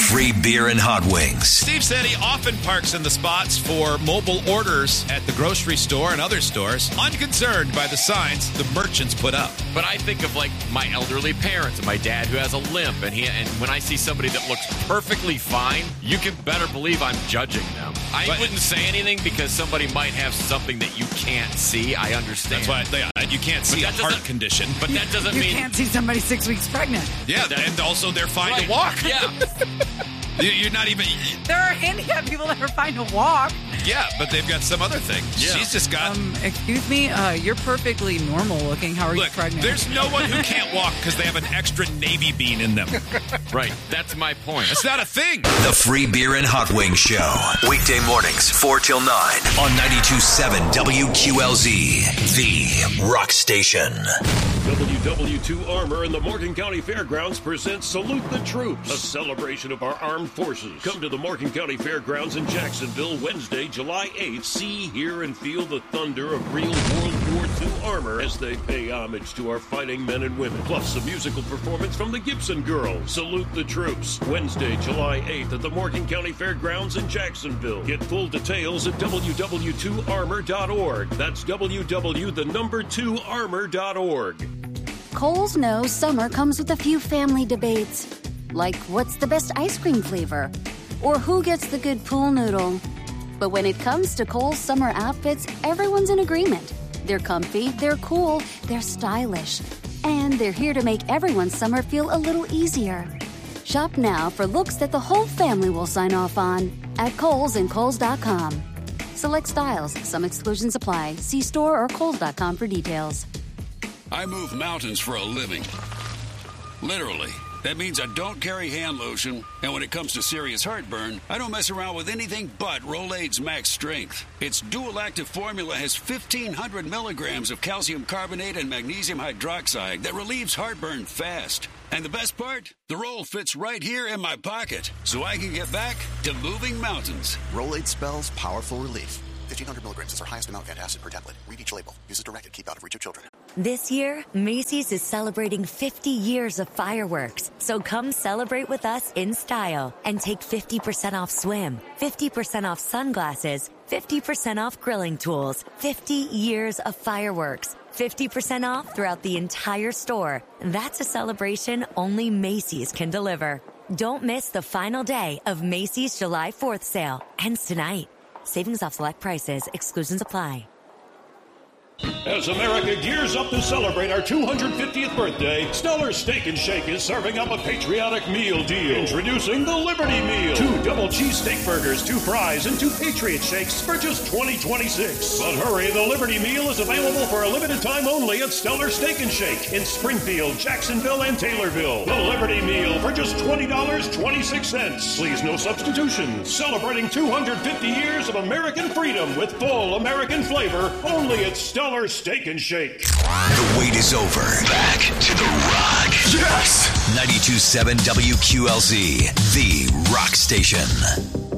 Free beer and hot wings. Steve said he often parks in the spots for mobile orders at the grocery store and other stores, unconcerned by the signs the merchants put up. But I think of like my elderly parents and my dad who has a limp, and when I see somebody that looks perfectly fine, you can better believe I'm judging them. I wouldn't say anything because somebody might have something that you can't see. I understand. That's why you can't see a heart condition. But that doesn't mean... You can't see somebody 6 weeks pregnant. Yeah, and also they're fine to walk. Yeah. You're not even... There are handicapped people that are fine to walk. Yeah, but they've got some other thing. Yeah. She's just got... Excuse me, you're perfectly normal looking. How are you pregnant? There's no one who can't walk because they have an extra navy bean in them. Right, that's my point. That's not a thing. The Free Beer and Hot Wings Show. Weekday mornings, 4 till 9 on 92.7 WQLZ, the rock station. WW2 Armor and the Morgan County Fairgrounds presents Salute the Troops, a celebration of our armed forces. Come to the Morgan County Fairgrounds in Jacksonville Wednesday, July 8th. See, hear, and feel the thunder of real World War II armor as they pay homage to our fighting men and women. Plus, a musical performance from the Gibson Girls. Salute the Troops, Wednesday, July 8th at the Morgan County Fairgrounds in Jacksonville. Get full details at www.2armor.org. That's www.2armor.org. Kohl's knows summer comes with a few family debates, like what's the best ice cream flavor, or who gets the good pool noodle. But when it comes to Kohl's summer outfits, everyone's in agreement. They're comfy, they're cool, they're stylish, and they're here to make everyone's summer feel a little easier. Shop now for looks that the whole family will sign off on at Kohl's and Kohl's.com. Select styles, some exclusions apply. See store or Kohl's.com for details. I move mountains for a living. Literally. That means I don't carry hand lotion, and when it comes to serious heartburn, I don't mess around with anything but Rolaids Max Strength. Its dual-active formula has 1,500 milligrams of calcium carbonate and magnesium hydroxide that relieves heartburn fast. And the best part? The roll fits right here in my pocket, so I can get back to moving mountains. Rolaids spells powerful relief. 1,500 milligrams is our highest amount of antacid per tablet. Read each label. Use as directed. Keep out of reach of children. This year, Macy's is celebrating 50 years of fireworks. So come celebrate with us in style and take 50% off swim, 50% off sunglasses, 50% off grilling tools, 50 years of fireworks, 50% off throughout the entire store. That's a celebration only Macy's can deliver. Don't miss the final day of Macy's July 4th sale. Ends tonight. Savings off select prices. Exclusions apply. As America gears up to celebrate our 250th birthday, Stellar Steak and Shake is serving up a patriotic meal deal. Introducing the Liberty Meal. 2 double cheese steak burgers, 2 fries, and 2 Patriot Shakes for just $20.26. But hurry, the Liberty Meal is available for a limited time only at Stellar Steak and Shake in Springfield, Jacksonville, and Taylorville. The Liberty Meal for just $20.26. Please, no substitutions. Celebrating 250 years of American freedom with full American flavor only at Stellar Steak and Shake. The wait is over. Back to the rock. Yes! 92.7 WQLZ, the rock station.